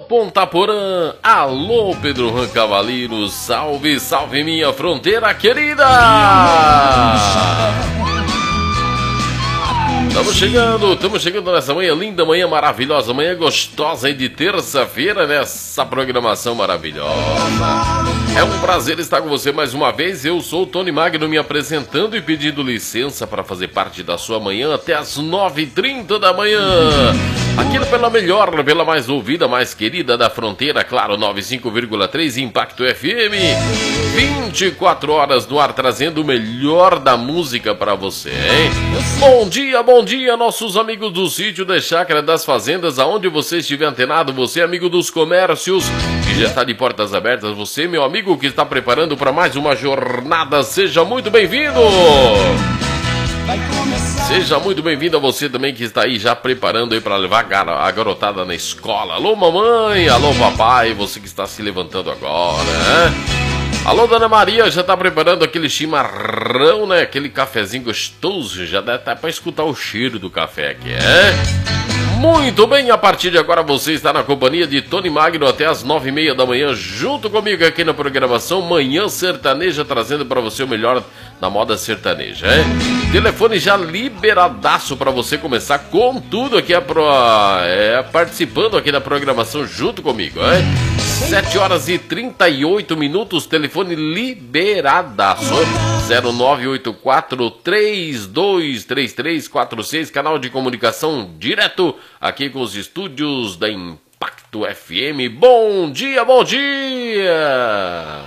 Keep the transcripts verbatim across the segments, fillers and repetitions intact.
Ponta Porã, alô Pedro Juan Cavaleiro, salve, salve minha fronteira querida! Estamos chegando, estamos chegando nessa manhã linda, manhã maravilhosa, manhã gostosa e de terça-feira nessa programação maravilhosa. É um prazer estar com você mais uma vez. Eu sou o Tony Magno me apresentando e pedindo licença para fazer parte da sua manhã até as nove e trinta da manhã. Aqui pela melhor, pela mais ouvida, mais querida da fronteira, claro, noventa e cinco vírgula três Impacto F M. vinte e quatro horas no ar, trazendo o melhor da música para você, hein? Bom dia, bom dia, nossos amigos do sítio, da chácara, das fazendas, aonde você estiver antenado, você amigo dos comércios, que já está de portas abertas, você meu amigo que está preparando para mais uma jornada, seja muito bem-vindo! Seja muito bem-vindo a você também que está aí já preparando aí para levar a garotada na escola. Alô mamãe, alô papai, você que está se levantando agora, né? Alô Dona Maria, já está preparando aquele chimarrão, né? Aquele cafezinho gostoso, já dá até para escutar o cheiro do café aqui, é? Muito bem, a partir de agora você está na companhia de Tony Magno até as nove e meia da manhã, junto comigo aqui na programação Manhã Sertaneja, trazendo para você o melhor da moda sertaneja, é? Telefone já liberadaço para você começar com tudo aqui, é, pro, é, participando aqui da programação junto comigo, é? sete horas e trinta e oito minutos, telefone liberadaço, zero nove oito quatro, três dois três três quatro seis, canal de comunicação direto aqui com os estúdios da Impacto F M. Bom dia, bom dia!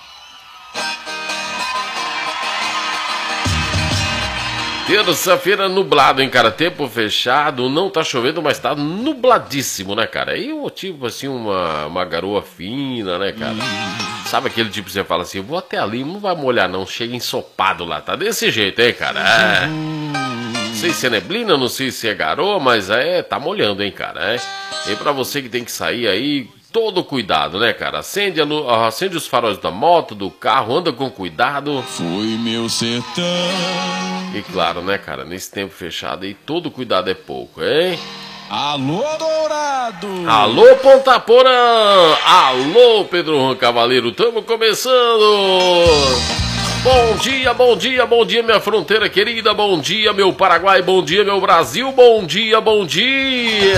Terça-feira nublado, hein, cara? Tempo fechado, não tá chovendo, mas tá nubladíssimo, né, cara? E o tipo, assim, uma, uma garoa fina, né, cara? Sabe aquele tipo que você fala assim, vou até ali, não vai molhar não, chega ensopado lá, tá desse jeito, hein, cara? É. Não sei se é neblina, não sei se é garoa, mas é, tá molhando, hein, cara? É. E pra você que tem que sair aí, todo cuidado, né, cara? Acende, a luz, acende os faróis da moto, do carro, anda com cuidado. Foi meu sertão. E claro, né, cara, nesse tempo fechado aí, todo cuidado é pouco, hein? Alô, Dourado! Alô, Ponta Porã! Alô, Pedro Juan Cavaleiro, tamo começando! Bom dia, bom dia, bom dia, minha fronteira querida, bom dia, meu Paraguai, bom dia, meu Brasil, bom dia, bom dia!